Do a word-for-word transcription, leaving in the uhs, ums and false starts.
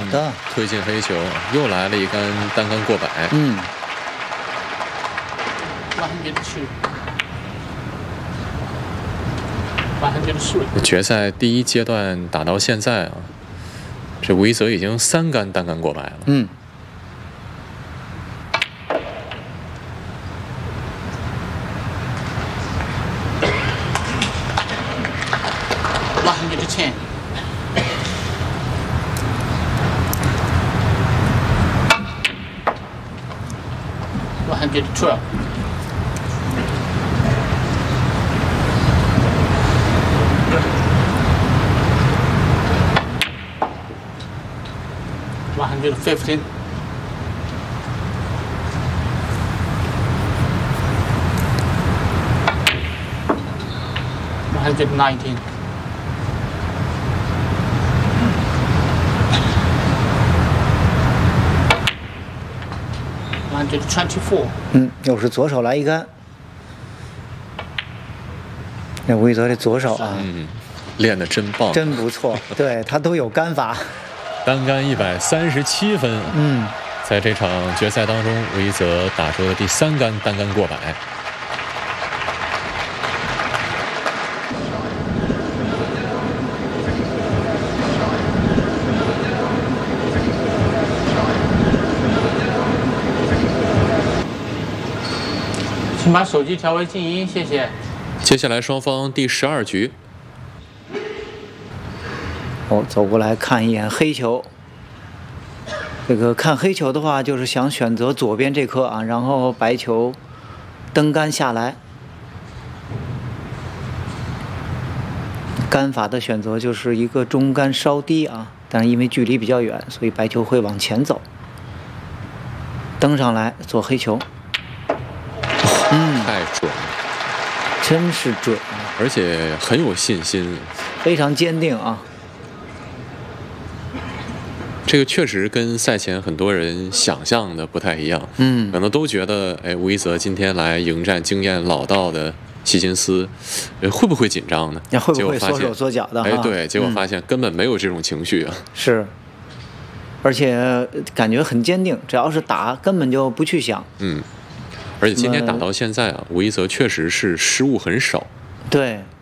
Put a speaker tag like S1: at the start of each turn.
S1: 的，
S2: 推进黑球，又来了一杆单杆过百。
S1: 嗯。
S2: 决赛第一阶段打到现在啊，这吴一泽已经三杆单杆过百了。
S1: 嗯。
S3: one hundred twelve. one hundred fifteen. one hundred nineteen. one hundred twenty-four.
S1: 嗯，又是左手来一杆。那吴一泽这左手啊，
S2: 嗯，练得真棒，
S1: 真不错。对他都有杆法。
S2: 单杆一百三十七分。
S1: 嗯，
S2: 在这场决赛当中，吴一泽打出了第三杆单杆过百。
S3: 请把手机调为静音，谢谢。
S2: 接下来双方第十二局。
S1: 哦，走过来看一眼黑球。这个看黑球的话，就是想选择左边这颗啊，然后白球登杆下来。杆法的选择就是一个中杆稍低啊，但是因为距离比较远，所以白球会往前走。登上来做黑球。
S2: 嗯，太准了，
S1: 真是准啊！
S2: 而且很有信心，
S1: 非常坚定啊。
S2: 这个确实跟赛前很多人想象的不太一样，
S1: 嗯，
S2: 可能都觉得，哎，吴一泽今天来迎战经验老道的希金斯，会不会紧张呢？
S1: 会不会缩手缩脚的？
S2: 哎，对，结果发现根本没有这种情绪啊。
S1: 嗯、是，而且感觉很坚定，只要是打，根本就不去想。
S2: 嗯。而且今天打到现在啊，吴一泽确实是失误很少。
S1: 对。